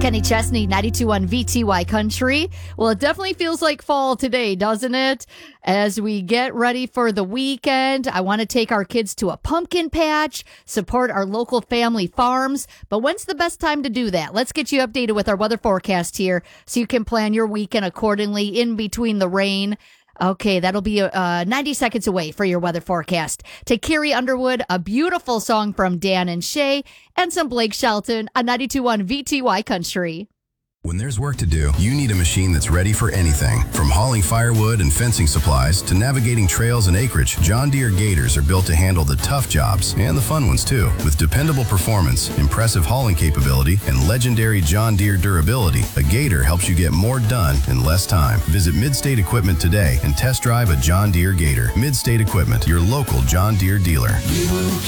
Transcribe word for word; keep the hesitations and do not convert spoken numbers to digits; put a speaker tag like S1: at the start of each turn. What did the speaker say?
S1: Kenny Chesney, ninety-two on V T Y Country. Well, it definitely feels like fall today, doesn't it? As we get ready for the weekend, I want to take our kids to a pumpkin patch, support our local family farms. But when's the best time to do that? Let's get you updated with our weather forecast here so you can plan your weekend accordingly in between the rain. Okay, that'll be uh, ninety seconds away for your weather forecast. To Carrie Underwood, a beautiful song from Dan and Shay, and some Blake Shelton on ninety-two on V T Y Country.
S2: When there's work to do, you need a machine that's ready for anything. From hauling firewood and fencing supplies to navigating trails and acreage, John Deere Gators are built to handle the tough jobs and the fun ones too. With dependable performance, impressive hauling capability, and legendary John Deere durability, a Gator helps you get more done in less time. Visit Midstate Equipment today and test drive a John Deere Gator. Midstate Equipment, your local John Deere dealer.